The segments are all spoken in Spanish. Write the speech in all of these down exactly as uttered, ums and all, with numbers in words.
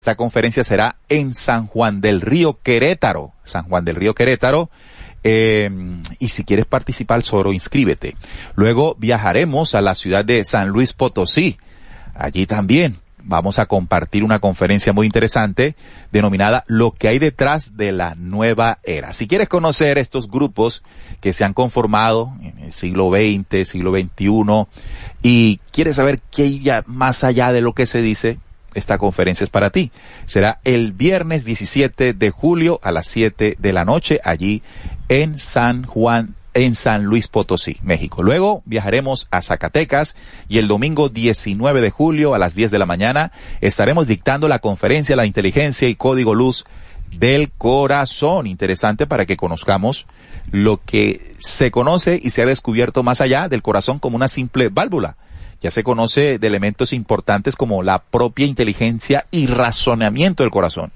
Esta conferencia será en San Juan del Río, Querétaro. San Juan del Río, Querétaro. Eh, y si quieres participar, solo inscríbete. Luego viajaremos a la ciudad de San Luis Potosí. Allí también vamos a compartir una conferencia muy interesante denominada Lo que hay detrás de la nueva era. Si quieres conocer estos grupos que se han conformado en el siglo veinte, siglo veintiuno, y quieres saber qué hay ya más allá de lo que se dice, esta conferencia es para ti. Será el viernes diecisiete de julio a las siete de la noche allí en San Juan, en San Luis Potosí, México. Luego viajaremos a Zacatecas y el domingo diecinueve de julio a las diez de la mañana estaremos dictando la conferencia La inteligencia y código luz del corazón. Interesante para que conozcamos lo que se conoce y se ha descubierto más allá del corazón como una simple válvula. Ya se conoce de elementos importantes como la propia inteligencia y razonamiento del corazón.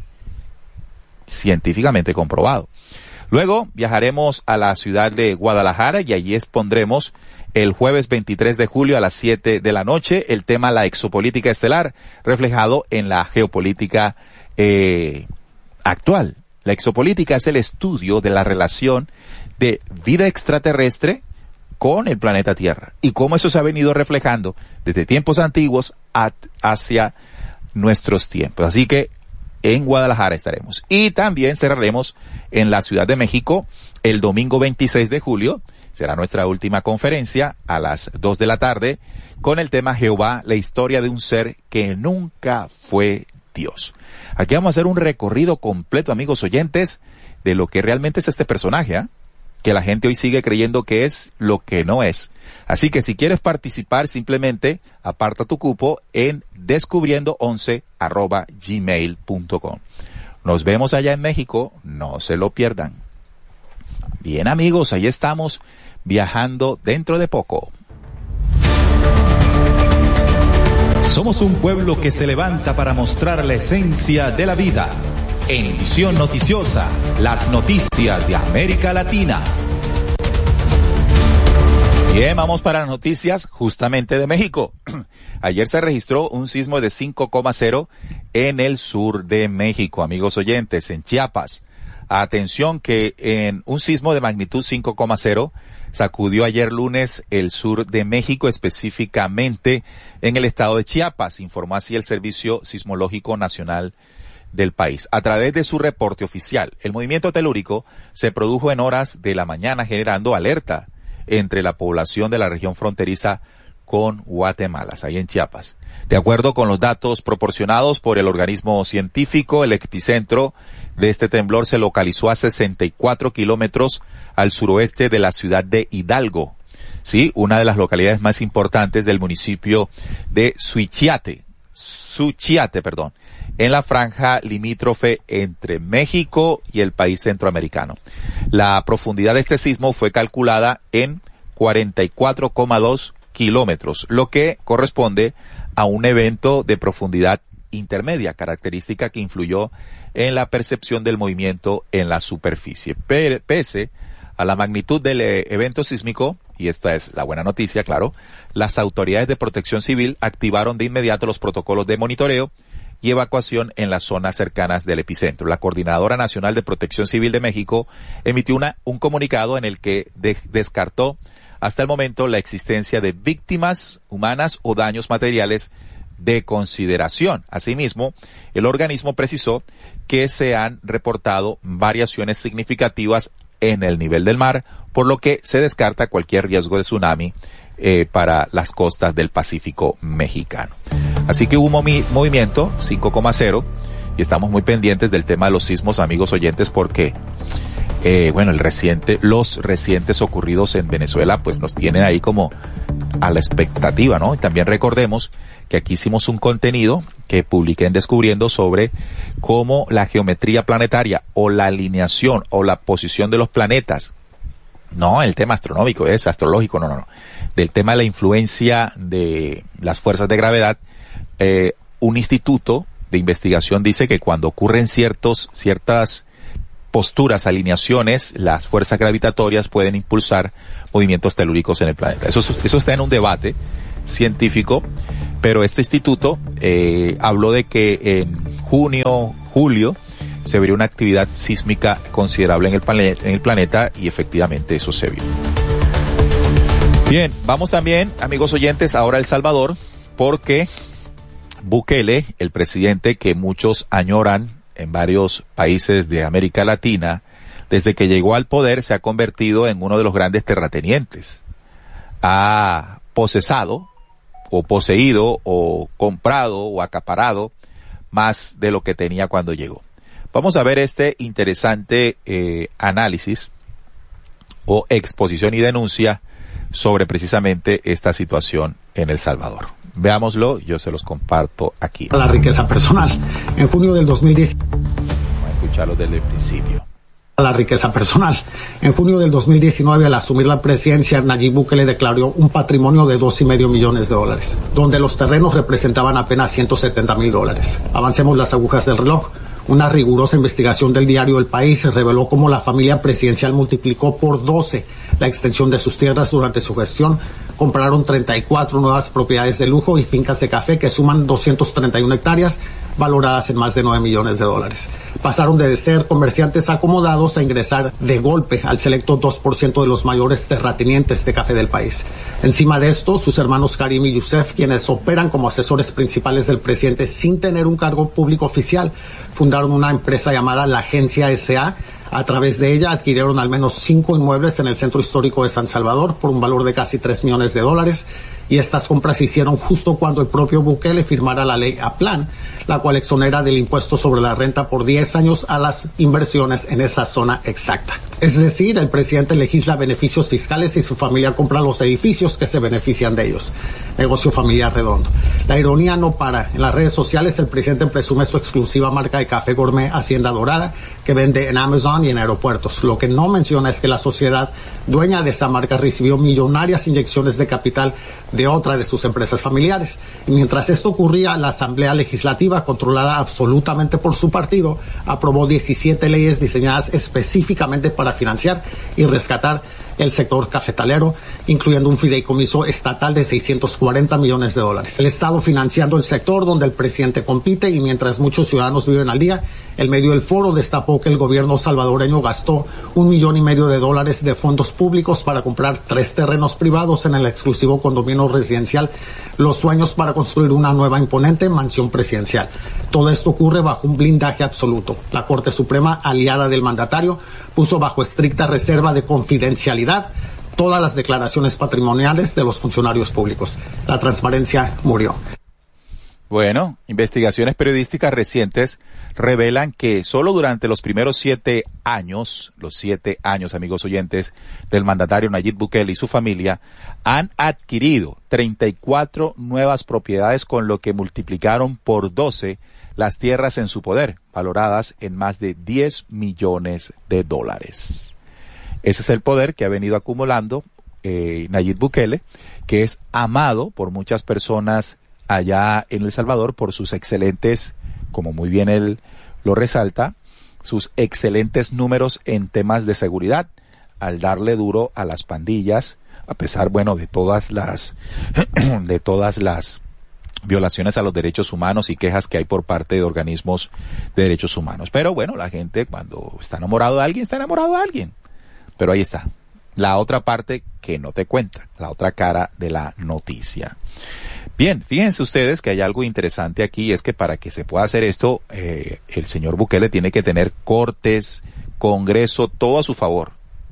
Científicamente comprobado. Luego viajaremos a la ciudad de Guadalajara y allí expondremos el jueves veintitrés de julio a las siete de la noche el tema La exopolítica estelar, reflejado en la geopolítica eh, actual. La exopolítica es el estudio de la relación de vida extraterrestre con el planeta Tierra y cómo eso se ha venido reflejando desde tiempos antiguos at, hacia nuestros tiempos. Así que en Guadalajara estaremos. Y también cerraremos en la Ciudad de México el domingo veintiséis de julio. Será nuestra última conferencia a las dos de la tarde con el tema Jehová, la historia de un ser que nunca fue Dios. Aquí vamos a hacer un recorrido completo, amigos oyentes, de lo que realmente es este personaje, ¿eh? que la gente hoy sigue creyendo que es lo que no es. Así que si quieres participar, simplemente aparta tu cupo en descubriendo once arroba gmail punto com. Nos vemos allá en México, no se lo pierdan. Bien, amigos, ahí estamos viajando dentro de poco. Somos un pueblo que se levanta para mostrar la esencia de la vida. En Visión Noticiosa, las noticias de América Latina. Bien, vamos para las noticias justamente de México. Ayer se registró un sismo de cinco coma cero en el sur de México, amigos oyentes, en Chiapas. Atención que en un sismo de magnitud cinco coma cero sacudió ayer lunes el sur de México, específicamente en el estado de Chiapas, informó así el Servicio Sismológico Nacional del país. A través de su reporte oficial, el movimiento telúrico se produjo en horas de la mañana generando alerta entre la población de la región fronteriza con Guatemala, ahí en Chiapas. De acuerdo con los datos proporcionados por el organismo científico, el epicentro de este temblor se localizó a sesenta y cuatro kilómetros al suroeste de la ciudad de Hidalgo, sí, una de las localidades más importantes del municipio de Suchiate, Suchiate, perdón, en la franja limítrofe entre México y el país centroamericano. La profundidad de este sismo fue calculada en cuarenta y cuatro coma dos kilómetros, lo que corresponde a un evento de profundidad intermedia, característica que influyó en la percepción del movimiento en la superficie. Pese a la magnitud del evento sísmico, y esta es la buena noticia, claro, las autoridades de protección civil activaron de inmediato los protocolos de monitoreo y evacuación en las zonas cercanas del epicentro. La Coordinadora Nacional de Protección Civil de México emitió una, un comunicado en el que de, descartó hasta el momento la existencia de víctimas humanas o daños materiales de consideración. Asimismo, el organismo precisó que se han reportado variaciones significativas en el nivel del mar, por lo que se descarta cualquier riesgo de tsunami eh, para las costas del Pacífico mexicano. Así que hubo un movi- movimiento cinco coma cero y estamos muy pendientes del tema de los sismos, amigos oyentes, porque eh, bueno, el reciente, los recientes ocurridos en Venezuela pues nos tienen ahí como a la expectativa, ¿no? Y también recordemos que aquí hicimos un contenido que publiqué en Descubriendo sobre cómo la geometría planetaria o la alineación o la posición de los planetas, no el tema astronómico, es astrológico, no, no, no, del tema de la influencia de las fuerzas de gravedad, eh, un instituto de investigación dice que cuando ocurren ciertos, ciertas posturas, alineaciones, las fuerzas gravitatorias pueden impulsar movimientos telúricos en el planeta. Eso, eso está en un debate científico, pero este instituto eh, habló de que en junio, julio, se vería una actividad sísmica considerable en el, planeta, en el planeta y efectivamente eso se vio. Bien, vamos también, amigos oyentes, ahora a El Salvador, porque Bukele, el presidente que muchos añoran en varios países de América Latina, desde que llegó al poder se ha convertido en uno de los grandes terratenientes. Ha posesado, o poseído, o comprado, o acaparado más de lo que tenía cuando llegó. Vamos a ver este interesante eh, análisis o exposición y denuncia sobre precisamente esta situación en El Salvador. Veámoslo, yo se los comparto aquí. La riqueza personal. En junio del dos mil diez. Vamos a escucharlo desde el principio. La riqueza personal. En junio del dos mil diecinueve, al asumir la presidencia, Nayib Bukele declaró un patrimonio de dos y medio millones de dólares, donde los terrenos representaban apenas ciento setenta mil dólares. Avancemos las agujas del reloj. Una rigurosa investigación del diario El País reveló cómo la familia presidencial multiplicó por doce la extensión de sus tierras durante su gestión. Compraron treinta y cuatro nuevas propiedades de lujo y fincas de café que suman doscientas treinta y una hectáreas, valoradas en más de nueve millones de dólares. Pasaron de ser comerciantes acomodados a ingresar de golpe al selecto dos por ciento de los mayores terratenientes de café del país. Encima de esto, sus hermanos Karim y Youssef, quienes operan como asesores principales del presidente sin tener un cargo público oficial, fundaron una empresa llamada La Agencia S A. A través de ella adquirieron al menos cinco inmuebles en el centro histórico de San Salvador por un valor de casi tres millones de dólares. Y estas compras se hicieron justo cuando el propio Bukele firmara la ley APLAN, la cual exonera del impuesto sobre la renta por diez años a las inversiones en esa zona exacta. Es decir, el presidente legisla beneficios fiscales y su familia compra los edificios que se benefician de ellos. Negocio familiar redondo. La ironía no para. En las redes sociales el presidente presume su exclusiva marca de café gourmet Hacienda Dorada, que vende en Amazon y en aeropuertos. Lo que no menciona es que la sociedad dueña de esa marca recibió millonarias inyecciones de capital de otra de sus empresas familiares. Y mientras esto ocurría, la Asamblea Legislativa, controlada absolutamente por su partido, aprobó diecisiete leyes diseñadas específicamente para financiar y rescatar el sector cafetalero, incluyendo un fideicomiso estatal de seiscientos cuarenta millones de dólares. El Estado financiando el sector donde el presidente compite, y mientras muchos ciudadanos viven al día, el medio El Foro destapó que el gobierno salvadoreño gastó un millón y medio de dólares de fondos públicos para comprar tres terrenos privados en el exclusivo condominio residencial Los Sueños para construir una nueva imponente mansión presidencial. Todo esto ocurre bajo un blindaje absoluto. La Corte Suprema, aliada del mandatario, puso bajo estricta reserva de confidencialidad todas las declaraciones patrimoniales de los funcionarios públicos. La transparencia murió. Bueno, investigaciones periodísticas recientes revelan que solo durante los primeros siete años, los siete años, amigos oyentes, del mandatario Nayib Bukele y su familia, han adquirido treinta y cuatro nuevas propiedades, con lo que multiplicaron por doce las tierras en su poder, valoradas en más de diez millones de dólares. Ese es el poder que ha venido acumulando eh, Nayib Bukele, que es amado por muchas personas allá en El Salvador por sus excelentes, como muy bien él lo resalta, sus excelentes números en temas de seguridad, al darle duro a las pandillas, a pesar, bueno, de todas las, de todas las violaciones a los derechos humanos y quejas que hay por parte de organismos de derechos humanos. Pero bueno, la gente cuando está enamorado de alguien, está enamorado de alguien. Pero ahí está, la otra parte que no te cuenta, la otra cara de la noticia. Bien, fíjense ustedes que hay algo interesante aquí, es que para que se pueda hacer esto, eh, el señor Bukele tiene que tener cortes, Congreso, todo a su favor.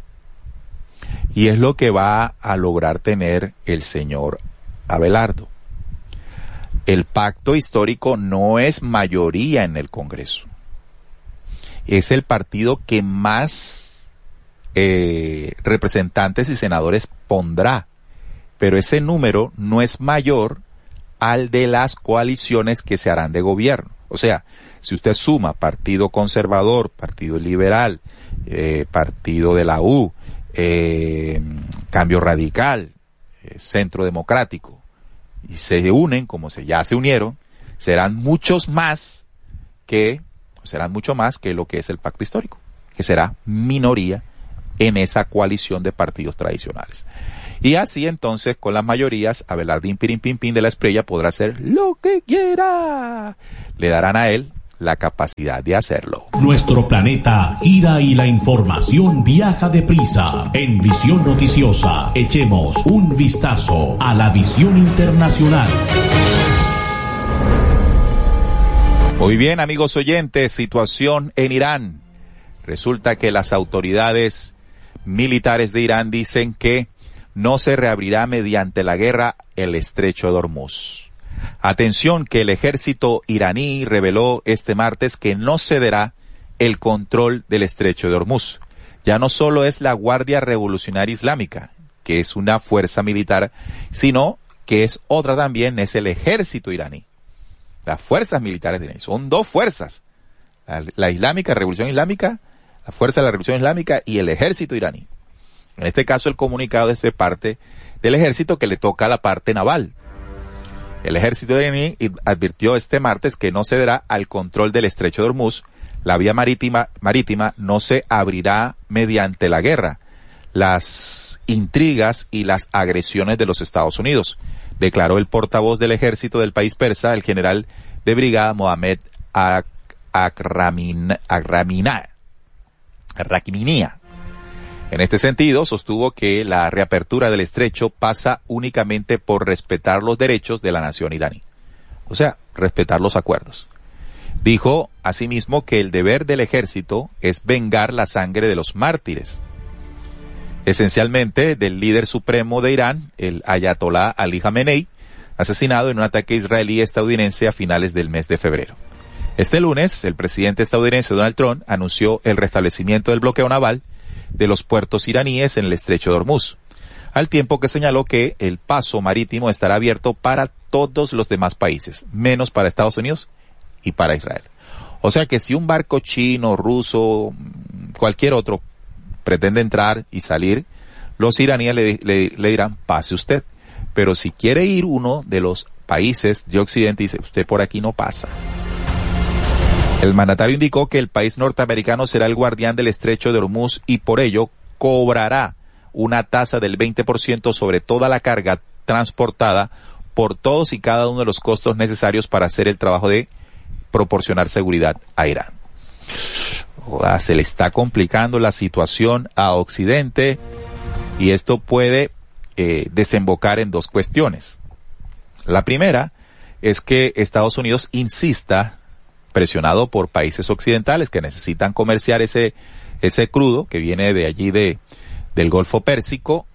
Y es lo que va a lograr tener el señor Abelardo. El pacto histórico no es mayoría en el Congreso. Es el partido que más eh, representantes y senadores pondrá, pero ese número no es mayor al de las coaliciones que se harán de gobierno. O sea, si usted suma Partido Conservador, Partido Liberal, eh, Partido de la U, eh, Cambio Radical, eh, Centro Democrático, y se unen como se ya se unieron, serán muchos más que, serán mucho más que lo que es el pacto histórico, que será minoría en esa coalición de partidos tradicionales. Y así entonces, con las mayorías, Abelardín Pirín Pin Pin de la Espriella podrá hacer lo que quiera. Le darán a él la capacidad de hacerlo. Nuestro planeta gira y la información viaja deprisa. En Visión Noticiosa, echemos un vistazo a la visión internacional. Muy bien, amigos oyentes, situación en Irán. Resulta que las autoridades militares de Irán dicen que no se reabrirá mediante la guerra el estrecho de Hormuz. Atención, que el ejército iraní reveló este martes que no cederá el control del estrecho de Hormuz. Ya no solo es la Guardia Revolucionaria Islámica, que es una fuerza militar, sino que es otra también, es el ejército iraní. Las fuerzas militares de Irán. Son dos fuerzas. La, la islámica, Revolución Islámica, la fuerza de la Revolución Islámica y el ejército iraní. En este caso, el comunicado es de parte del ejército que le toca a la parte naval. El ejército iraní advirtió este martes que no cederá al control del estrecho de Hormuz. La vía marítima, marítima no se abrirá mediante la guerra, las intrigas y las agresiones de los Estados Unidos, declaró el portavoz del ejército del país persa, el general de brigada Mohamed Akramin, Akraminah. Akraminía. En este sentido, sostuvo que la reapertura del estrecho pasa únicamente por respetar los derechos de la nación iraní. O sea, respetar los acuerdos. Dijo asimismo que el deber del ejército es vengar la sangre de los mártires, esencialmente del líder supremo de Irán, el Ayatolá Ali Jamenei, asesinado en un ataque israelí-estadounidense a finales del mes de febrero. Este lunes, el presidente estadounidense Donald Trump anunció el restablecimiento del bloqueo naval de los puertos iraníes en el estrecho de Hormuz, al tiempo que señaló que el paso marítimo estará abierto para todos los demás países, menos para Estados Unidos y para Israel. O sea que si un barco chino, ruso, cualquier otro pretende entrar y salir, los iraníes le, le, le dirán, pase usted. Pero si quiere ir uno de los países de Occidente, dice, usted por aquí no pasa. El mandatario indicó que el país norteamericano será el guardián del estrecho de Hormuz y por ello cobrará una tasa del veinte por ciento sobre toda la carga transportada por todos y cada uno de los costos necesarios para hacer el trabajo de proporcionar seguridad a Irán. O sea, se le está complicando la situación a Occidente y esto puede eh, desembocar en dos cuestiones. La primera es que Estados Unidos insista, presionado por países occidentales que necesitan comerciar ese ese crudo que viene de allí de del Golfo Pérsico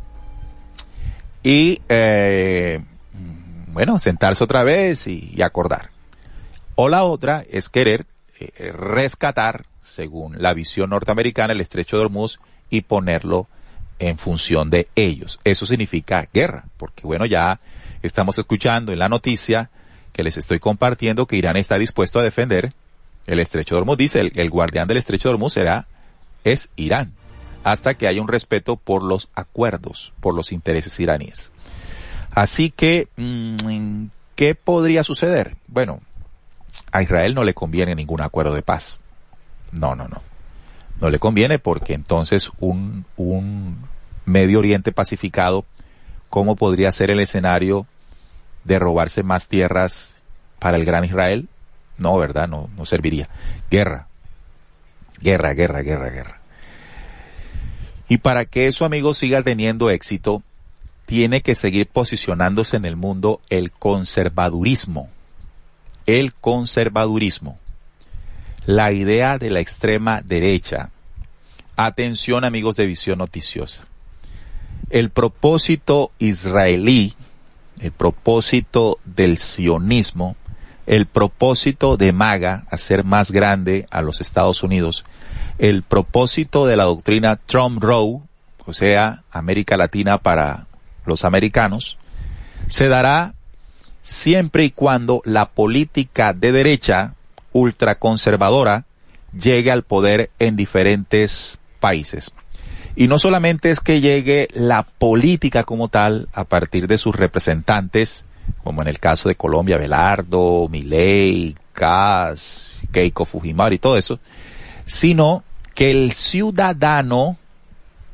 y eh, bueno, sentarse otra vez y, y acordar. O la otra es querer eh, rescatar, según la visión norteamericana, el estrecho de Hormuz y ponerlo en función de ellos. Eso significa guerra, porque bueno, ya estamos escuchando en la noticia que les estoy compartiendo que Irán está dispuesto a defender el estrecho de Hormuz. Dice, el, el guardián del estrecho de Hormuz será, es Irán, hasta que haya un respeto por los acuerdos, por los intereses iraníes. Así que, mmm, ¿qué podría suceder? Bueno, a Israel no le conviene ningún acuerdo de paz. No, no, no. No le conviene porque entonces un, un Medio Oriente pacificado, ¿cómo podría ser el escenario de robarse más tierras para el gran Israel? No, ¿verdad? No, no serviría. Guerra. Guerra, guerra, guerra, guerra. Y para que eso, amigos, siga teniendo éxito, tiene que seguir posicionándose en el mundo el conservadurismo. El conservadurismo. La idea de la extrema derecha. Atención, amigos de Visión Noticiosa. El propósito israelí, el propósito del sionismo, el propósito de MAGA, hacer más grande a los Estados Unidos, el propósito de la doctrina Trump Row, o sea, América Latina para los americanos, se dará siempre y cuando la política de derecha ultraconservadora llegue al poder en diferentes países. Y no solamente es que llegue la política como tal a partir de sus representantes, como en el caso de Colombia, Belardo, Milei, Kass, Keiko Fujimori y todo eso, sino que el ciudadano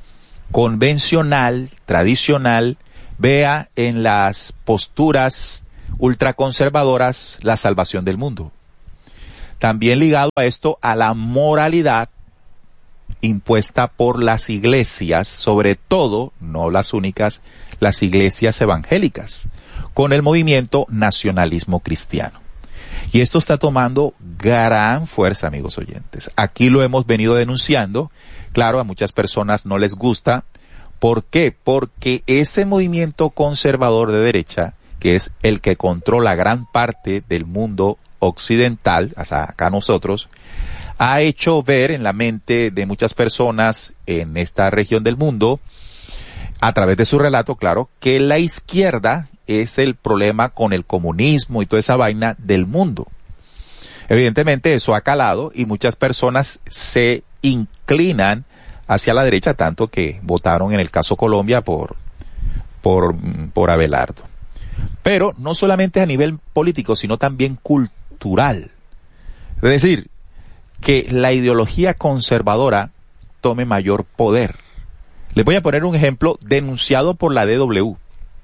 convencional, tradicional, vea en las posturas ultraconservadoras la salvación del mundo. También ligado a esto, a la moralidad impuesta por las iglesias, sobre todo, no las únicas, las iglesias evangélicas, con el movimiento nacionalismo cristiano. Y esto está tomando gran fuerza, amigos oyentes. Aquí lo hemos venido denunciando. Claro, a muchas personas no les gusta. ¿Por qué? Porque ese movimiento conservador de derecha, que es el que controla gran parte del mundo occidental, hasta acá nosotros, ha hecho ver en la mente de muchas personas en esta región del mundo, a través de su relato, claro, que la izquierda es el problema con el comunismo y toda esa vaina del mundo. Evidentemente eso ha calado y muchas personas se inclinan hacia la derecha, tanto que votaron en el caso Colombia por, por, por Abelardo. Pero no solamente a nivel político, sino también cultural. Es decir, que la ideología conservadora tome mayor poder. Les voy a poner un ejemplo denunciado por la D W,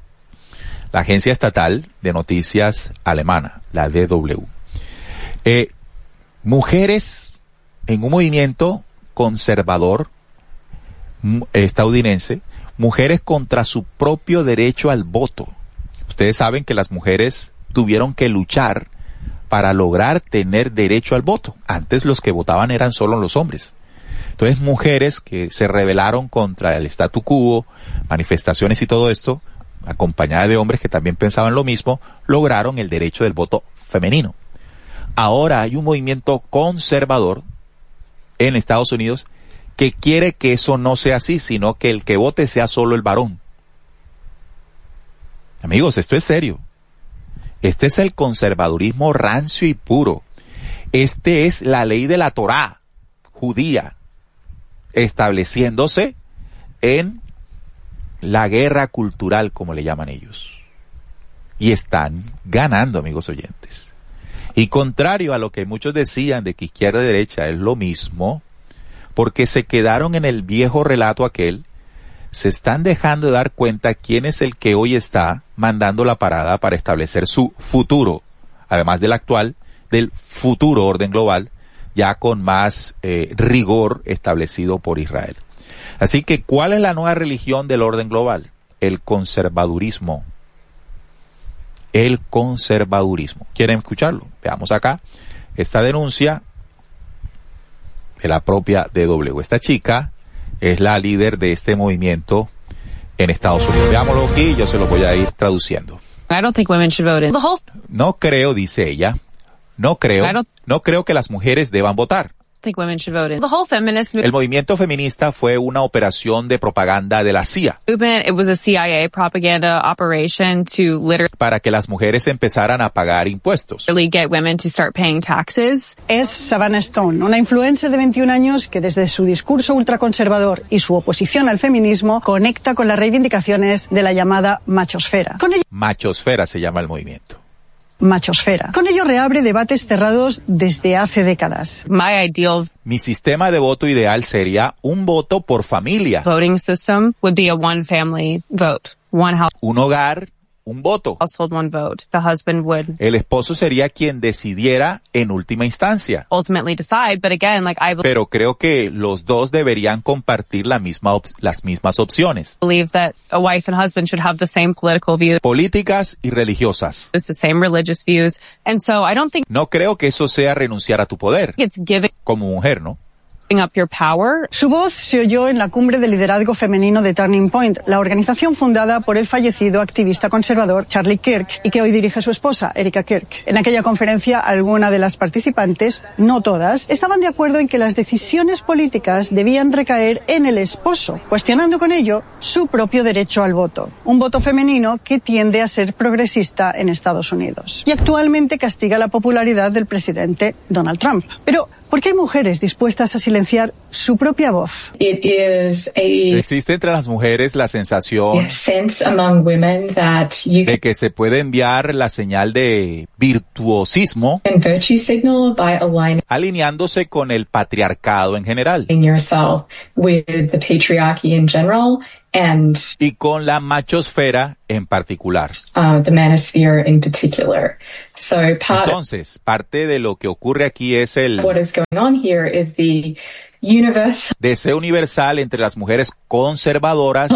la agencia estatal de noticias alemana, la D W. Eh, mujeres en un movimiento conservador estadounidense, mujeres contra su propio derecho al voto. Ustedes saben que las mujeres tuvieron que luchar para lograr tener derecho al voto. Antes los que votaban eran solo los hombres. Entonces mujeres que se rebelaron contra el statu quo, manifestaciones y todo esto, acompañadas de hombres que también pensaban lo mismo, lograron el derecho del voto femenino. Ahora hay un movimiento conservador en Estados Unidos que quiere que eso no sea así, sino que el que vote sea solo el varón. Amigos, esto es serio. Este es el conservadurismo rancio y puro. Este es la ley de la Torá judía, estableciéndose en la guerra cultural, como le llaman ellos. Y están ganando, amigos oyentes. Y contrario a lo que muchos decían de que izquierda y derecha es lo mismo, porque se quedaron en el viejo relato aquel, se están dejando de dar cuenta quién es el que hoy está mandando la parada para establecer su futuro, además del actual, del futuro orden global, ya con más eh, rigor establecido por Israel. Así que, ¿cuál es la nueva religión del orden global? El conservadurismo. El conservadurismo. ¿Quieren escucharlo? Veamos acá esta denuncia de la propia D W. Esta chica es la líder de este movimiento en Estados Unidos. Veámoslo aquí, yo se lo voy a ir traduciendo. I don't think women should vote in the whole... No creo, dice ella, no creo, no creo que las mujeres deban votar. think women should vote in the whole feminist El movimiento feminista fue una operación de propaganda de la C I A. movement. It was a C I A propaganda operation to literally Para que las mujeres empezaran a pagar impuestos. get women to start paying taxes. Es Savannah Stone, una influencer de veintiún años que desde su discurso ultraconservador y su oposición al feminismo conecta con las reivindicaciones de la llamada machosfera. Con ello, Machosfera se llama el movimiento. machosfera. Con ello reabre debates cerrados desde hace décadas. My ideal Mi sistema de voto ideal sería un voto por familia. voting system would be a one family vote, one house- Un hogar, un voto. household, one vote. The husband would El esposo sería quien decidiera en última instancia. ultimately decide, but again, like I Pero creo que los dos deberían compartir la misma op- las mismas opciones. believe that a wife and husband should have the same political views, Políticas y religiosas. the same religious views. And so I don't think No creo que eso sea renunciar a tu poder. it's giving Como mujer, ¿no? up your power. Su voz se oyó en la cumbre de liderazgo femenino de Turning Point, la organización fundada por el fallecido activista conservador Charlie Kirk y que hoy dirige su esposa, Erika Kirk. En aquella conferencia, algunas de las participantes, no todas, estaban de acuerdo en que las decisiones políticas debían recaer en el esposo, cuestionando con ello su propio derecho al voto. Un voto femenino que tiende a ser progresista en Estados Unidos. Y actualmente castiga la popularidad del presidente Donald Trump. Pero Porque hay mujeres dispuestas a silenciar su propia voz. It is a Existe entre las mujeres la sensación sense among women that you de que se puede enviar la señal de virtuosismo can virtue signal by aligning alineándose con el patriarcado en general yourself with the patriarchy in general and y con la machosfera en particular. uh, the manosphere in particular. So part Entonces, parte de lo que ocurre aquí es el of what is going on here is the universal deseo universal entre las mujeres conservadoras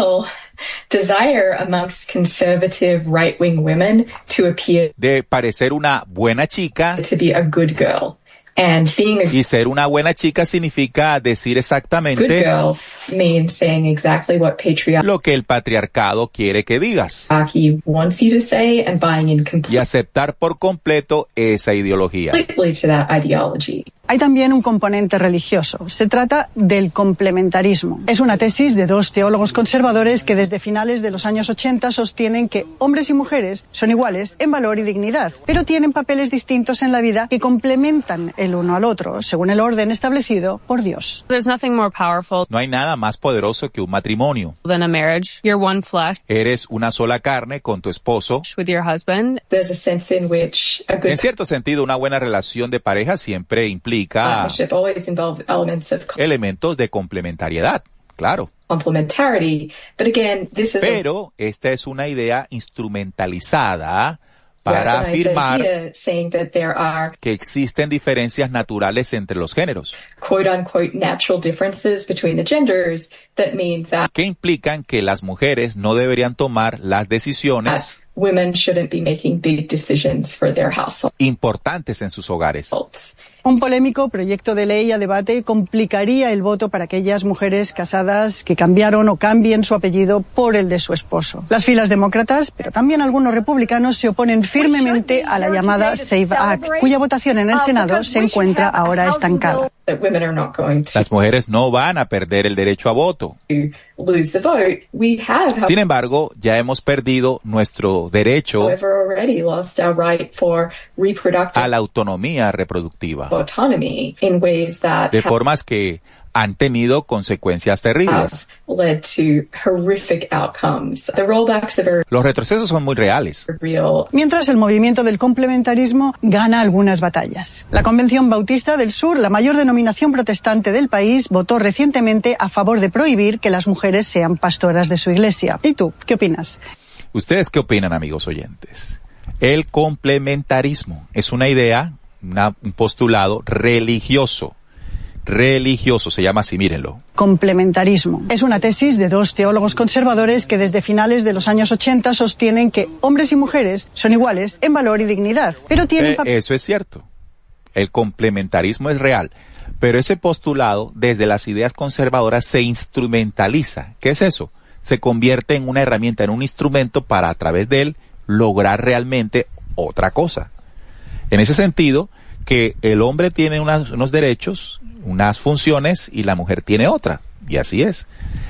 desire amongst conservative right-wing women to appear de parecer una buena chica, to be a good girl. And being a y ser una buena chica significa decir good exactamente girl means saying exactly what patriarchy lo que el patriarcado quiere que digas wants you to say and buying in y completely aceptar por completo esa ideología. to that ideology. Hay también un componente religioso. Se trata del complementarismo. Es una tesis de dos teólogos conservadores que desde finales de los años ochenta sostienen que hombres y mujeres son iguales en valor y dignidad, pero tienen papeles distintos en la vida que complementan el uno al otro, según el orden establecido por Dios. There's nothing more powerful No hay nada más poderoso que un matrimonio. than a marriage. You're one flesh Eres una sola carne con tu esposo. with your husband. There's a sense in which a good En cierto sentido, una buena relación de pareja siempre implica partnership always involves elements of elementos de complementariedad, claro. complementarity. But again, this is a Pero esta es una idea instrumentalizada para weaponized afirmar idea saying that there are que existen diferencias naturales entre los géneros, quote unquote natural differences between the genders that mean that que implican que las mujeres no deberían tomar las decisiones women shouldn't be making big decisions for their households. importantes en sus hogares. Un polémico proyecto de ley a debate complicaría el voto para aquellas mujeres casadas que cambiaron o cambien su apellido por el de su esposo. Las filas demócratas, pero también algunos republicanos, se oponen firmemente a la llamada SAVE Act, cuya votación en el Senado se encuentra ahora estancada. That women are not going to Las mujeres no van a perder el derecho a voto. lose the vote. We have, Sin embargo, ya hemos perdido nuestro derecho however, already lost our right for reproductive a la autonomía reproductiva, autonomy in ways that de have formas que han tenido consecuencias terribles. led to horrific outcomes. The rollbacks are very Los retrocesos son muy reales. real. Mientras el movimiento del complementarismo gana algunas batallas. La Convención Bautista del Sur, la mayor denominación protestante del país, votó recientemente a favor de prohibir que las mujeres sean pastoras de su iglesia. ¿Y tú, qué opinas? ¿Ustedes qué opinan, amigos oyentes? El complementarismo es una idea, una- un postulado religioso. Religioso, se llama así, mírenlo. Complementarismo. Es una tesis de dos teólogos conservadores que desde finales de los años ochenta sostienen que hombres y mujeres son iguales en valor y dignidad, pero tienen Eh, pap- eso es cierto. El complementarismo es real. Pero ese postulado, desde las ideas conservadoras, se instrumentaliza. ¿Qué es eso? Se convierte en una herramienta, en un instrumento para, a través de él, lograr realmente otra cosa. En ese sentido, que el hombre tiene unas- unos derechos, unas funciones, y la mujer tiene otra. Y así es.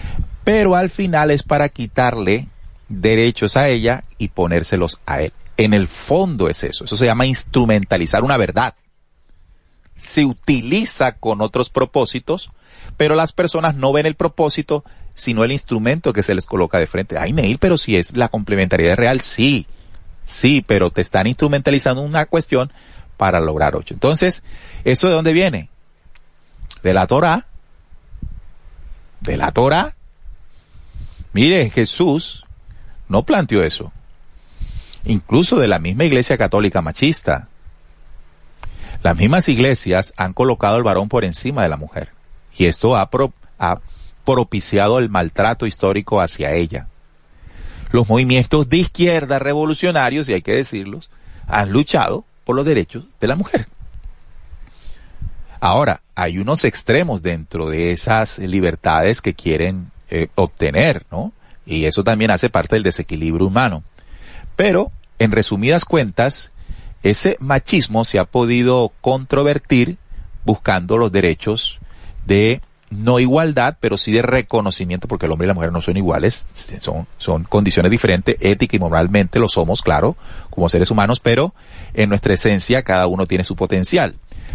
Pero al final es para quitarle derechos a ella y ponérselos a él. En el fondo es eso. Eso se llama instrumentalizar una verdad. Se utiliza con otros propósitos, pero las personas no ven el propósito, sino el instrumento que se les coloca de frente. Ay, Neil, pero si es la complementariedad real, sí, sí, pero te están instrumentalizando una cuestión para lograr ocho. Entonces, ¿eso de dónde viene? De la Torá. De la Torá. Mire, Jesús no planteó eso. Incluso de la misma Iglesia Católica machista. Las mismas iglesias han colocado al varón por encima de la mujer. Y esto ha, pro, ha propiciado el maltrato histórico hacia ella. Los movimientos de izquierda revolucionarios, y hay que decirlos, han luchado por los derechos de la mujer. Ahora, hay unos extremos dentro de esas libertades que quieren eh, obtener, ¿no? Y eso también hace parte del desequilibrio humano. Pero, en resumidas cuentas, ese machismo se ha podido controvertir buscando los derechos de no igualdad, pero sí de reconocimiento, porque el hombre y la mujer no son iguales, son, son condiciones diferentes, ética y moralmente lo somos, claro, como seres humanos, pero en nuestra esencia cada uno tiene su potencial.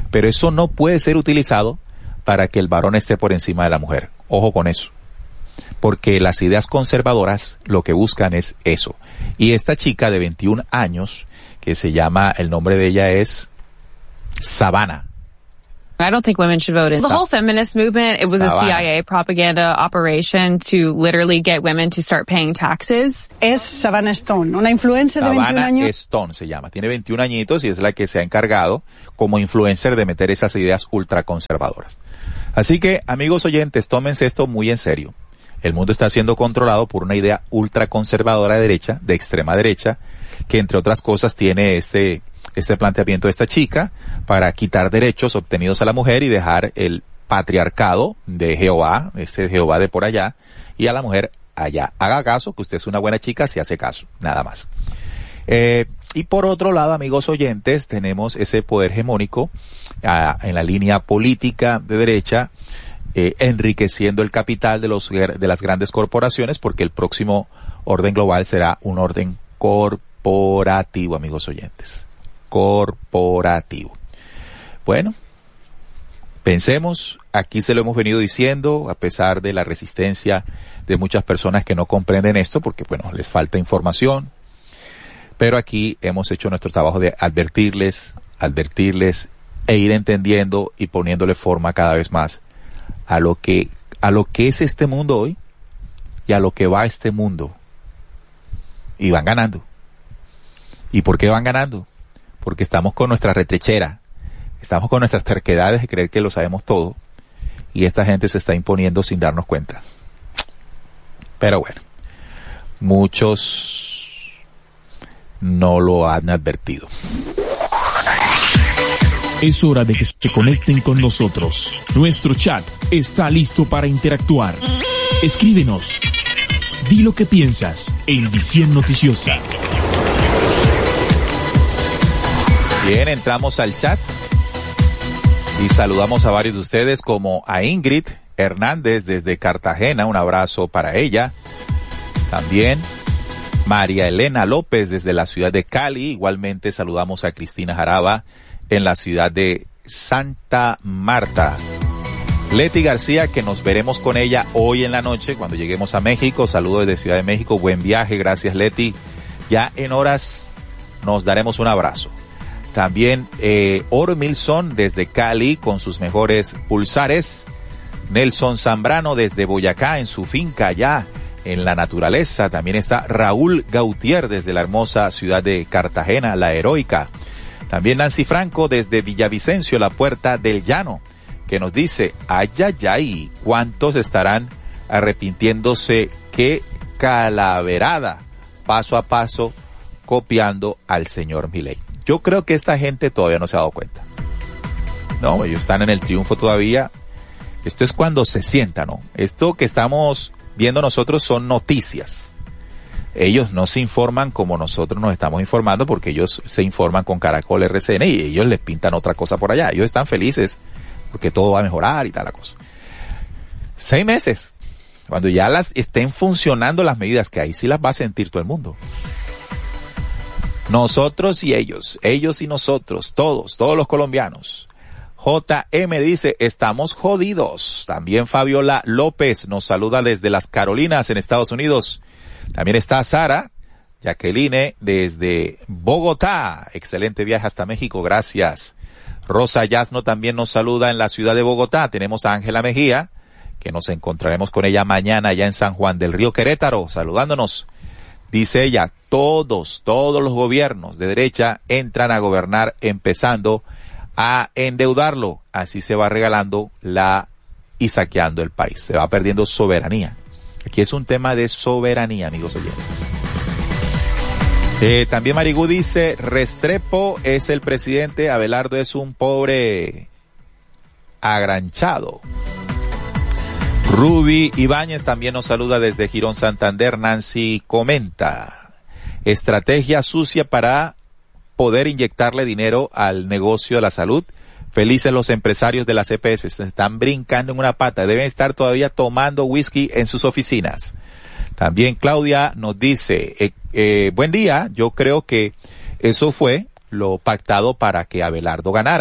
Pero eso no puede ser utilizado para que el varón esté por encima de la mujer. Ojo con eso. Porque las ideas conservadoras lo que buscan es eso. Y esta chica de veintiún años, que se llama, el nombre de ella es Savannah. I don't think women should vote. The whole feminist movement, it was a C I A propaganda operation to literally get women to start paying taxes. Es Savannah Stone, una influencer de veintiún años. Savannah Stone se llama. Tiene veintiún añitos y es la que se ha encargado como influencer de meter esas ideas ultraconservadoras. Así que, amigos oyentes, tómense esto muy en serio. El mundo está siendo controlado por una idea ultraconservadora de derecha, de extrema derecha, que entre otras cosas tiene este... este planteamiento de esta chica para quitar derechos obtenidos a la mujer y dejar el patriarcado de Jehová, ese Jehová de por allá, y a la mujer allá. Haga caso, que usted es una buena chica si hace caso, nada más. Eh, y por otro lado, amigos oyentes, tenemos ese poder hegemónico ah, en la línea política de derecha, eh, enriqueciendo el capital de, los, de las grandes corporaciones, porque el próximo orden global será un orden corporativo, amigos oyentes. Corporativo. Bueno, pensemos, aquí se lo hemos venido diciendo, a pesar de la resistencia de muchas personas que no comprenden esto, porque bueno, les falta información, pero aquí hemos hecho nuestro trabajo de advertirles, advertirles e ir entendiendo y poniéndole forma cada vez más a lo que, a lo que es este mundo hoy y a lo que va este mundo. Y van ganando. ¿Y por qué van ganando? Porque estamos con nuestra retrechera, estamos con nuestras terquedades de creer que lo sabemos todo, y esta gente se está imponiendo sin darnos cuenta. Pero bueno, muchos no lo han advertido. Es hora de que se conecten con nosotros. Nuestro chat está listo para interactuar. Escríbenos. Di lo que piensas en Visión Noticiosa. Bien, entramos al chat y saludamos a varios de ustedes, como a Ingrid Hernández desde Cartagena, un abrazo para ella. También María Elena López desde la ciudad de Cali, igualmente saludamos a Cristina Jaraba en la ciudad de Santa Marta. Leti García, que nos veremos con ella hoy en la noche cuando lleguemos a México, saludos desde Ciudad de México, buen viaje, gracias Leti. Ya en horas nos daremos un abrazo. También eh, Oro Milson desde Cali con sus mejores pulsares. Nelson Zambrano desde Boyacá en su finca allá en la naturaleza. También está Raúl Gautier desde la hermosa ciudad de Cartagena, la heroica. También Nancy Franco desde Villavicencio, la Puerta del Llano, que nos dice, ay, ay, ay, ¿cuántos estarán arrepintiéndose? Qué calaverada, paso a paso, copiando al señor Milei. Yo creo que esta gente todavía no se ha dado cuenta. No, ellos están en el triunfo todavía. Esto es cuando se sienta, ¿no? Esto que estamos viendo nosotros son noticias. Ellos no se informan como nosotros nos estamos informando, porque ellos se informan con Caracol R C N y ellos les pintan otra cosa por allá. Ellos están felices porque todo va a mejorar y tal la cosa. Seis meses, cuando ya las estén funcionando las medidas, que ahí sí las va a sentir todo el mundo. Nosotros y ellos, ellos y nosotros, todos, todos los colombianos. J M dice, estamos jodidos. También Fabiola López nos saluda desde las Carolinas en Estados Unidos. También está Sara Jacqueline desde Bogotá. Excelente viaje hasta México, gracias. Rosa Yasno también nos saluda en la ciudad de Bogotá. Tenemos a Ángela Mejía, que nos encontraremos con ella mañana allá en San Juan del Río Querétaro, saludándonos. Dice ella, todos, todos los gobiernos de derecha entran a gobernar empezando a endeudarlo. Así se va regalando la y saqueando el país. Se va perdiendo soberanía. Aquí es un tema de soberanía, amigos oyentes. Eh, también Marigú dice, Restrepo es el presidente, Abelardo es un pobre agranchado. Ruby Ibáñez también nos saluda desde Girón, Santander. Nancy comenta, estrategia sucia para poder inyectarle dinero al negocio de la salud. Felices los empresarios de las E P S, se están brincando en una pata, deben estar todavía tomando whisky en sus oficinas. También Claudia nos dice, eh, eh, buen día, yo creo que eso fue lo pactado para que Abelardo ganara.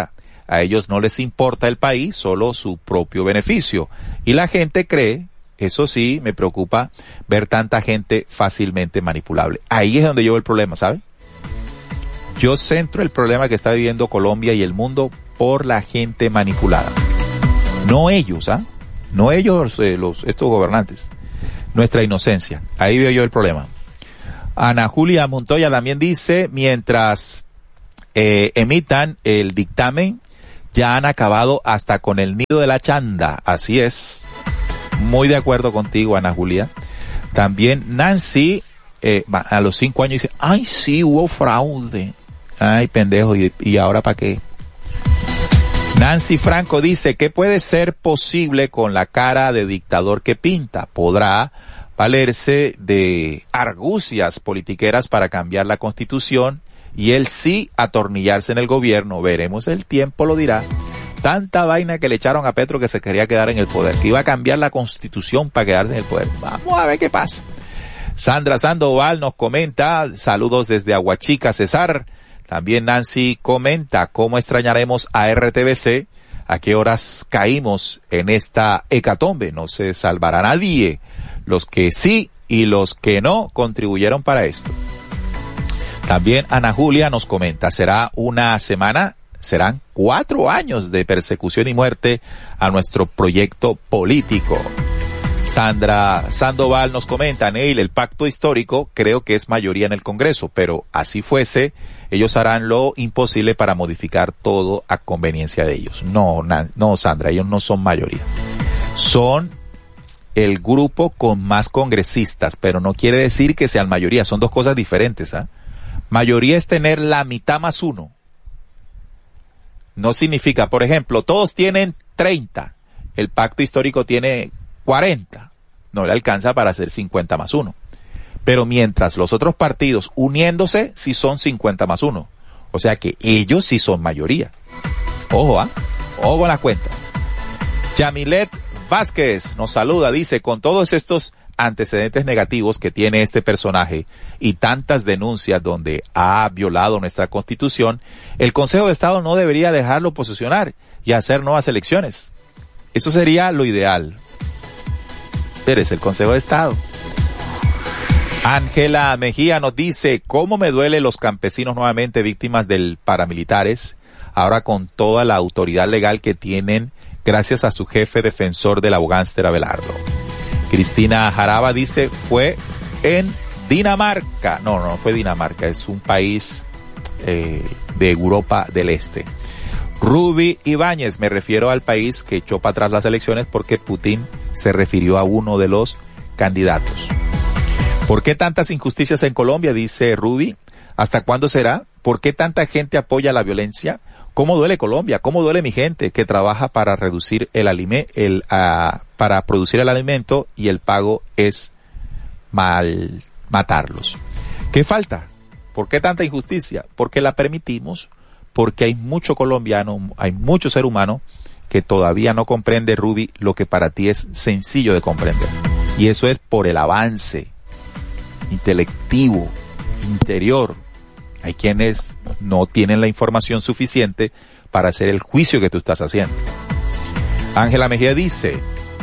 A ellos no les importa el país, solo su propio beneficio. Y la gente cree, eso sí, me preocupa ver tanta gente fácilmente manipulable. Ahí es donde yo veo el problema, ¿sabe? Yo centro el problema que está viviendo Colombia y el mundo por la gente manipulada. No ellos, ¿ah? No ellos, eh, los, estos gobernantes. Nuestra inocencia. Ahí veo yo el problema. Ana Julia Montoya también dice, mientras eh, emitan el dictamen, ya han acabado hasta con el nido de la chanda. Así es. Muy de acuerdo contigo, Ana Julia. También Nancy, eh, a los cinco años dice, ay, sí, hubo fraude. Ay, pendejo, ¿y, y ahora para qué? Nancy Franco dice, ¿qué puede ser posible con la cara de dictador que pinta? ¿Podrá valerse de argucias politiqueras para cambiar la Constitución? Y él sí atornillarse en el gobierno. Veremos, el tiempo lo dirá. Tanta vaina que le echaron a Petro que se quería quedar en el poder, que iba a cambiar la Constitución para quedarse en el poder. Vamos a ver qué pasa. Sandra Sandoval nos comenta, saludos desde Aguachica, Cesar. También Nancy comenta, ¿cómo extrañaremos a R T V C? ¿A qué horas caímos en esta hecatombe? No se salvará nadie. Los que sí y los que no contribuyeron para esto. También Ana Julia nos comenta, será una semana, serán cuatro años de persecución y muerte a nuestro proyecto político. Sandra Sandoval nos comenta, Neil, el pacto histórico creo que es mayoría en el Congreso, pero así fuese, ellos harán lo imposible para modificar todo a conveniencia de ellos. No, na, no, Sandra, ellos no son mayoría. Son el grupo con más congresistas, pero no quiere decir que sean mayoría, son dos cosas diferentes, ¿ah? ¿eh? Mayoría es tener la mitad más uno. No significa, por ejemplo, todos tienen treinta, el pacto histórico tiene cuarenta, no le alcanza para hacer cincuenta más uno. Pero mientras los otros partidos uniéndose, sí son cincuenta más uno. O sea que ellos sí son mayoría. Ojo, ¿ah? ¿eh? Ojo con las cuentas. Yamilet Vázquez nos saluda, dice, con todos estos antecedentes negativos que tiene este personaje y tantas denuncias donde ha violado nuestra Constitución, el Consejo de Estado no debería dejarlo posesionar y hacer nuevas elecciones. Eso sería lo ideal. Pero es el Consejo de Estado. Ángela Mejía nos dice, ¿cómo me duele los campesinos nuevamente víctimas del paramilitares? Ahora con toda la autoridad legal que tienen gracias a su jefe defensor del abogánster Abelardo. Cristina Jaraba dice, fue en Dinamarca. No, no fue Dinamarca, es un país eh, de Europa del Este. Ruby Ibáñez, me refiero al país que echó para atrás las elecciones porque Putin se refirió a uno de los candidatos. ¿Por qué tantas injusticias en Colombia? Dice Ruby. ¿Hasta cuándo será? ¿Por qué tanta gente apoya la violencia? ¿Cómo duele Colombia? ¿Cómo duele mi gente que trabaja para reducir el alime, el, uh, para producir el alimento y el pago es mal matarlos? ¿Qué falta? ¿Por qué tanta injusticia? Porque la permitimos, porque hay mucho colombiano, hay mucho ser humano que todavía no comprende, Ruby, lo que para ti es sencillo de comprender. Y eso es por el avance intelectivo, interior. Hay quienes no tienen la información suficiente para hacer el juicio que tú estás haciendo. Ángela Mejía dice,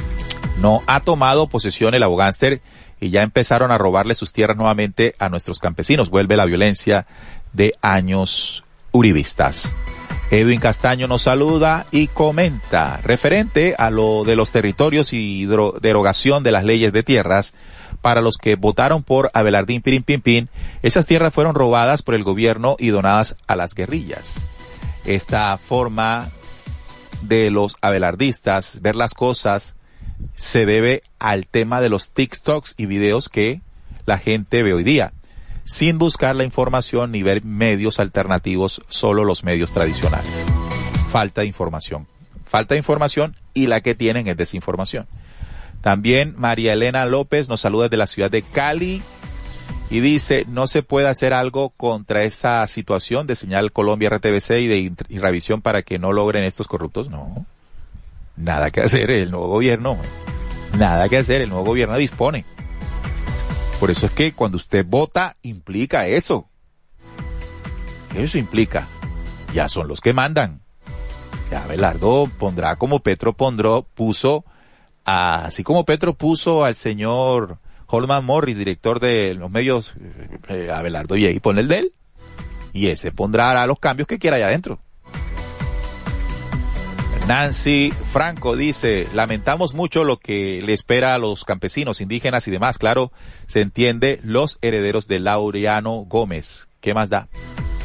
no ha tomado posesión el abogánster y ya empezaron a robarle sus tierras nuevamente a nuestros campesinos. Vuelve la violencia de años uribistas. Edwin Castaño nos saluda y comenta, referente a lo de los territorios y derogación de las leyes de tierras, para los que votaron por Abelardín Pirín Pin Pin, esas tierras fueron robadas por el gobierno y donadas a las guerrillas. Esta forma de los abelardistas ver las cosas se debe al tema de los TikToks y videos que la gente ve hoy día, sin buscar la información ni ver medios alternativos, solo los medios tradicionales. Falta de información. Falta de información y la que tienen es desinformación. También María Elena López nos saluda desde la ciudad de Cali y dice, no se puede hacer algo contra esa situación de Señal Colombia R T V C y de Irrevisión para que no logren estos corruptos. No, nada que hacer, el nuevo gobierno, nada que hacer, el nuevo gobierno dispone. Por eso es que cuando usted vota implica eso. Eso implica, ya son los que mandan. Ya Abelardo pondrá como Petro pondró, puso, a, así como Petro puso al señor Holman Morris, director de los medios, eh, Abelardo, y ahí pone el de él. Y ese pondrá los cambios que quiera allá adentro. Nancy Franco dice, lamentamos mucho lo que le espera a los campesinos, indígenas y demás. Claro, se entiende, los herederos de Laureano Gómez. ¿Qué más da?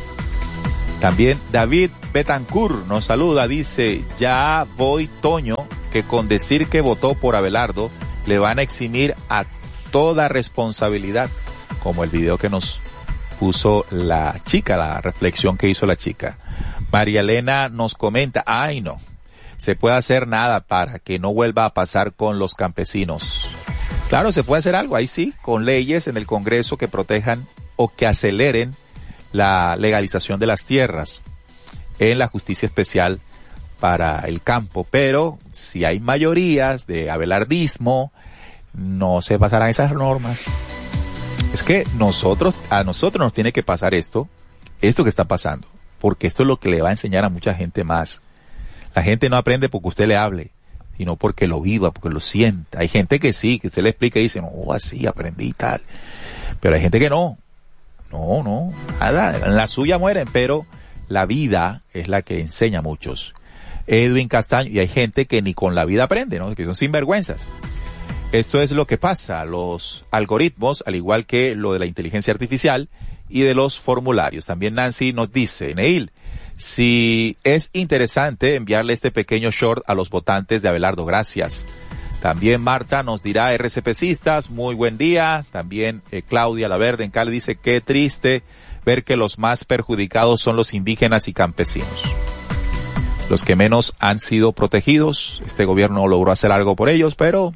También David Betancourt nos saluda, dice, ya voy Toño, que con decir que votó por Abelardo le van a eximir a toda responsabilidad, como el video que nos puso la chica, la reflexión que hizo la chica. María Elena nos comenta, ay no, se puede hacer nada para que no vuelva a pasar con los campesinos. Claro, se puede hacer algo, ahí sí, con leyes en el Congreso que protejan o que aceleren la legalización de las tierras en la justicia especial para el campo, pero si hay mayorías de abelardismo, no se pasarán esas normas. Es que nosotros, a nosotros nos tiene que pasar esto, esto que está pasando, porque esto es lo que le va a enseñar a mucha gente más. La gente no aprende porque usted le hable, sino porque lo viva, porque lo sienta. Hay gente que sí, que usted le explica y dice, no, así aprendí y tal, pero hay gente que no. No, no, nada, en la suya mueren, pero la vida es la que enseña a muchos. Edwin Castaño, y hay gente que ni con la vida aprende, ¿no? Que son sinvergüenzas. Esto es lo que pasa, los algoritmos, al igual que lo de la inteligencia artificial y de los formularios. También Nancy nos dice, Neil, si es interesante enviarle este pequeño short a los votantes de Abelardo, gracias. También Marta nos dirá, RCPcistas, muy buen día. También eh, Claudia Laverde en Cali dice, qué triste ver que los más perjudicados son los indígenas y campesinos. Los que menos han sido protegidos. Este gobierno logró hacer algo por ellos, pero...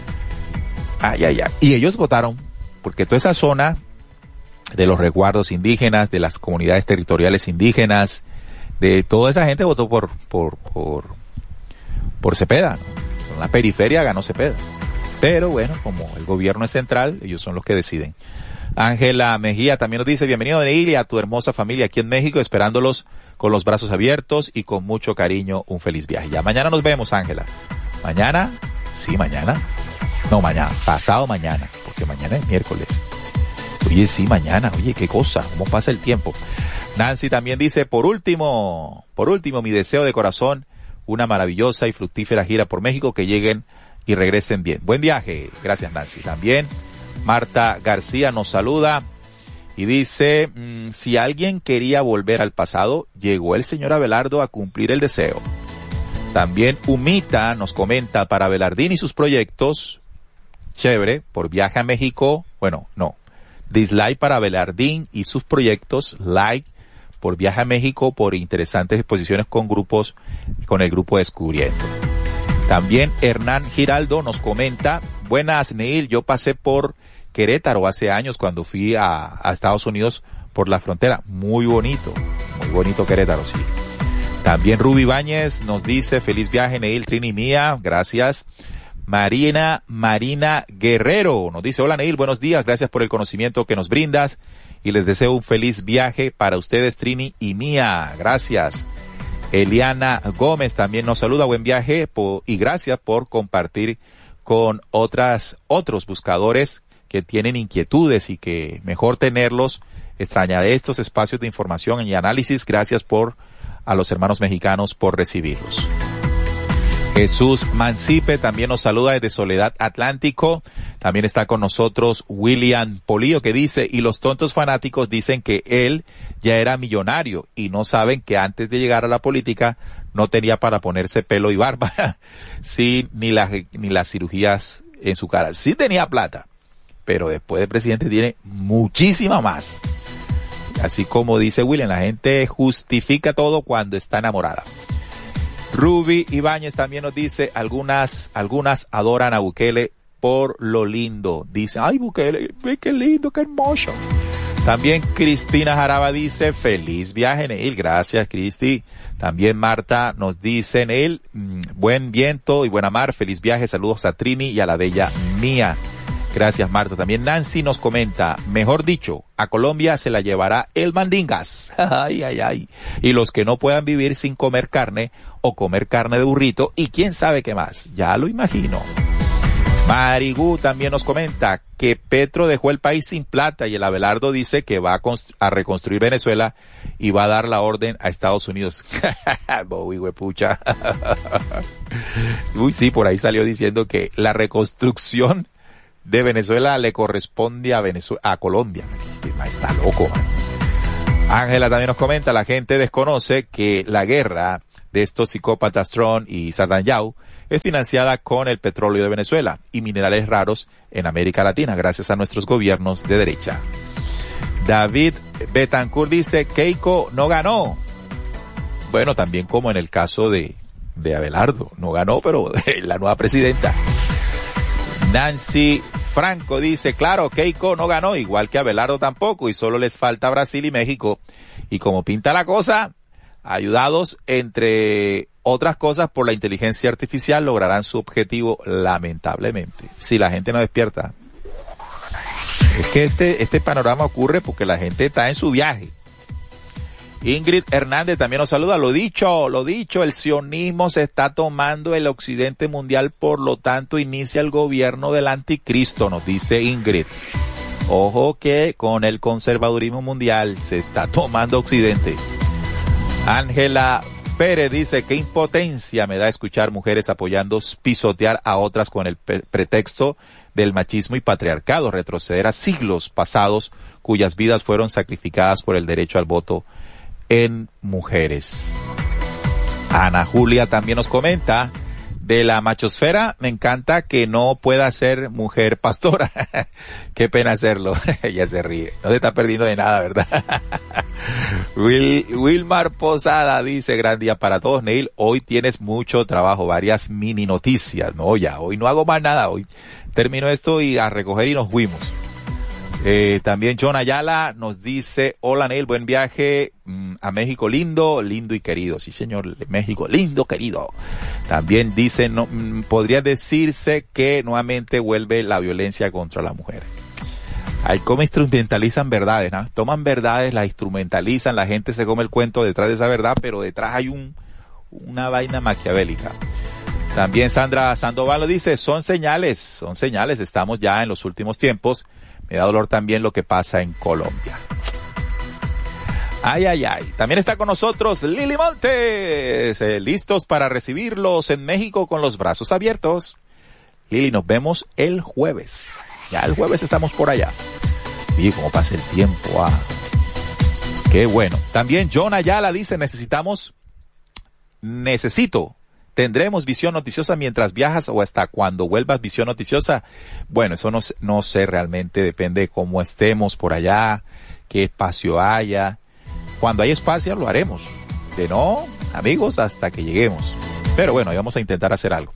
Ay, ay, ay. Y ellos votaron, porque toda esa zona de los resguardos indígenas, de las comunidades territoriales indígenas, de toda esa gente votó por, por, por, por Cepeda, ¿no? En la periferia ganó Cepeda. Pero bueno, como el gobierno es central, ellos son los que deciden. Ángela Mejía también nos dice, bienvenido Neil y a tu hermosa familia aquí en México, esperándolos con los brazos abiertos y con mucho cariño, un feliz viaje. Ya mañana nos vemos, Ángela. Mañana, sí, mañana. No, mañana, pasado mañana, porque mañana es miércoles. Oye, sí, mañana, oye, qué cosa, cómo pasa el tiempo. Nancy también dice, por último, por último, mi deseo de corazón, una maravillosa y fructífera gira por México, que lleguen y regresen bien. Buen viaje. Gracias, Nancy. También Marta García nos saluda y dice, mmm, si alguien quería volver al pasado, llegó el señor Abelardo a cumplir el deseo. También Humita nos comenta, para Abelardín y sus proyectos, chévere, por viaje a México, bueno, no, dislike para Abelardín y sus proyectos, like por viaje a México, por interesantes exposiciones con grupos, con el grupo Descubriendo. También Hernán Giraldo nos comenta, buenas Neil, yo pasé por Querétaro hace años cuando fui a, a Estados Unidos por la frontera, muy bonito, muy bonito Querétaro, sí. También Ruby Ibáñez nos dice, feliz viaje Neil, Trini mía, gracias. Marina, Marina Guerrero nos dice, hola Neil, buenos días, gracias por el conocimiento que nos brindas y les deseo un feliz viaje para ustedes, Trini y Mía, gracias. Eliana Gómez también nos saluda, buen viaje por, y gracias por compartir con otras, otros buscadores que tienen inquietudes y que mejor tenerlos. Extrañaré estos espacios de información y análisis, gracias por a los hermanos mexicanos por recibirlos. Jesús Mancipe también nos saluda desde Soledad Atlántico. También está con nosotros William Polillo, que dice, y los tontos fanáticos dicen que él ya era millonario y no saben que antes de llegar a la política no tenía para ponerse pelo y barba. Sí, ni las, ni las cirugías en su cara. Sí tenía plata, pero después de presidente tiene muchísima más. Así como dice William, la gente justifica todo cuando está enamorada. Ruby Ibáñez también nos dice, algunas, algunas adoran a Bukele por lo lindo. Dice, ay Bukele, ve qué lindo, qué hermoso. También Cristina Jaraba dice, feliz viaje Neil, gracias Cristi. También Marta nos dice, Neil, mmm, buen viento y buena mar, feliz viaje, saludos a Trini y a la bella Mía. Gracias, Marta. También Nancy nos comenta, mejor dicho, a Colombia se la llevará el mandingas. Ay, ay, ay. Y los que no puedan vivir sin comer carne o comer carne de burrito y quién sabe qué más. Ya lo imagino. Marigú también nos comenta que Petro dejó el país sin plata y el Abelardo dice que va a, a reconstruir Venezuela y va a dar la orden a Estados Unidos. Bowie, huepucha. Uy, sí, por ahí salió diciendo que la reconstrucción de Venezuela le corresponde a Venezuela, a Colombia. Está loco, man. Ángela también nos comenta, la gente desconoce que la guerra de estos psicópatas Trump y Netanyahu es financiada con el petróleo de Venezuela y minerales raros en América Latina, gracias a nuestros gobiernos de derecha. David Betancourt dice, Keiko no ganó. Bueno, también como en el caso de, de Abelardo, no ganó, pero la nueva presidenta. Nancy Franco dice, claro, Keiko no ganó, igual que Abelardo tampoco, y solo les falta Brasil y México. Y como pinta la cosa, ayudados entre otras cosas por la inteligencia artificial, lograrán su objetivo lamentablemente. Si la gente no despierta. Es que este, este panorama ocurre porque la gente está en su viaje. Ingrid Hernández también nos saluda. Lo dicho, lo dicho, el sionismo se está tomando el occidente mundial, por lo tanto inicia el gobierno del anticristo, nos dice Ingrid. Ojo que con el conservadurismo mundial se está tomando occidente. Ángela Pérez dice, qué impotencia me da escuchar mujeres apoyando pisotear a otras con el pe- pretexto del machismo y patriarcado, retroceder a siglos pasados cuyas vidas fueron sacrificadas por el derecho al voto en mujeres. Ana Julia también nos comenta, de la machosfera, me encanta que no pueda ser mujer pastora. Qué pena hacerlo. Ella se ríe. No se está perdiendo de nada, ¿verdad? Will, Wilmar Posada dice, gran día para todos, Neil. Hoy tienes mucho trabajo, varias mini noticias. No, ya, hoy no hago más nada. Hoy termino esto y a recoger y nos fuimos. Eh, también John Ayala nos dice, hola Neil, buen viaje mmm, a México, lindo, lindo y querido. Sí señor, México, lindo, querido. También dice, no, mmm, podría decirse que nuevamente vuelve la violencia contra la mujer. Hay como instrumentalizan verdades, ¿no? Toman verdades, las instrumentalizan, la gente se come el cuento detrás de esa verdad, pero detrás hay un una vaina maquiavélica. También Sandra Sandoval lo dice, son señales, son señales, estamos ya en los últimos tiempos. Me da dolor también lo que pasa en Colombia. Ay, ay, ay. También está con nosotros Lili Montes, eh, listos para recibirlos en México con los brazos abiertos. Lili, nos vemos el jueves. Ya el jueves estamos por allá. Y cómo pasa el tiempo. Ah. Qué bueno. También John Ayala dice, necesitamos, necesito, ¿tendremos visión noticiosa mientras viajas o hasta cuando vuelvas visión noticiosa? Bueno, eso no, no sé realmente, depende de cómo estemos por allá, qué espacio haya. Cuando hay espacio lo haremos. De no, amigos, hasta que lleguemos. Pero bueno, ahí vamos a intentar hacer algo.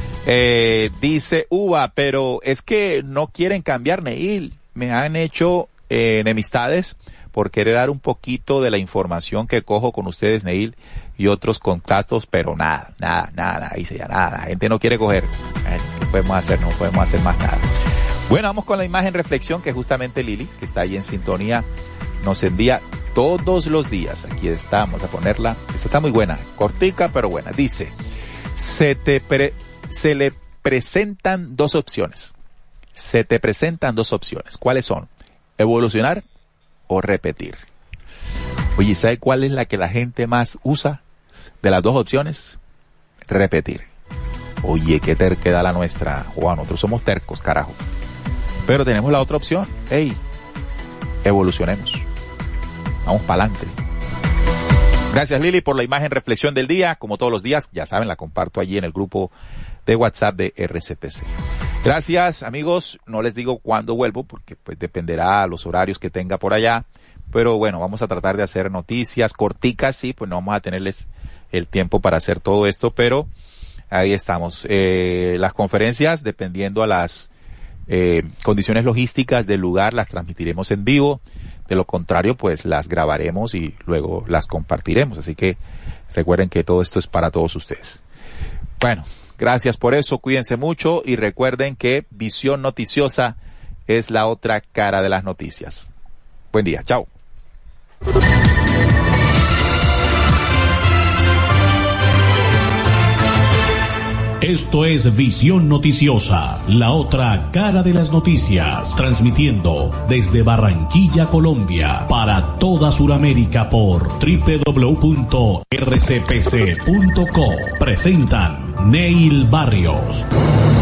Eh, dice Uva, pero es que no quieren cambiar, Neil. Me han hecho eh, enemistades por querer dar un poquito de la información que cojo con ustedes, Neil, y otros contactos, pero nada, nada, nada, nada, dice ya nada, la gente no quiere coger. Eh, ¿Qué podemos hacer? No podemos hacer más nada. Bueno, vamos con la imagen reflexión que justamente Lili, que está ahí en sintonía, nos envía todos los días. Aquí estamos a ponerla. Esta está muy buena, cortica pero buena. Dice, se te pre, se le presentan dos opciones. Se te presentan dos opciones. ¿Cuáles son? Evolucionar o repetir. Oye, ¿sabe cuál es la que la gente más usa de las dos opciones? Repetir. Oye, qué terquedad la nuestra. Juan, nosotros somos tercos, carajo. Pero tenemos la otra opción. Hey, evolucionemos. Vamos para adelante. Gracias, Lili, por la imagen reflexión del día. Como todos los días, ya saben, la comparto allí en el grupo de WhatsApp de R C P C. Gracias, amigos. No les digo cuándo vuelvo, porque pues dependerá los horarios que tenga por allá. Pero bueno, vamos a tratar de hacer noticias corticas, sí, pues no vamos a tenerles el tiempo para hacer todo esto, pero ahí estamos. Eh, las conferencias, dependiendo a las eh, condiciones logísticas del lugar, las transmitiremos en vivo. De lo contrario, pues las grabaremos y luego las compartiremos. Así que recuerden que todo esto es para todos ustedes. Bueno, gracias por eso, cuídense mucho y recuerden que Visión Noticiosa es la otra cara de las noticias. Buen día, chao. Esto es Visión Noticiosa, la otra cara de las noticias, transmitiendo desde Barranquilla, Colombia, para toda Sudamérica por doble u doble u doble u punto r c p c punto co. Presentan Neil Barrios.